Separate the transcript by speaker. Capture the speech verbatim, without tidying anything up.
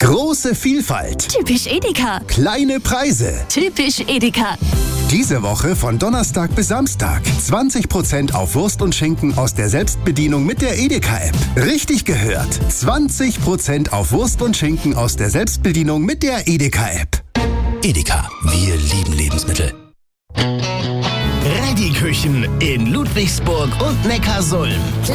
Speaker 1: Große Vielfalt.
Speaker 2: Typisch Edeka.
Speaker 1: Kleine Preise.
Speaker 2: Typisch Edeka.
Speaker 1: Diese Woche von Donnerstag bis Samstag. zwanzig Prozent auf Wurst und Schinken aus der Selbstbedienung mit der Edeka-App. Richtig gehört. zwanzig Prozent auf Wurst und Schinken aus der Selbstbedienung mit der Edeka-App.
Speaker 3: Edeka, wir lieben Lebensmittel.
Speaker 4: Reddy Küchen in Ludwigsburg und Neckarsulm.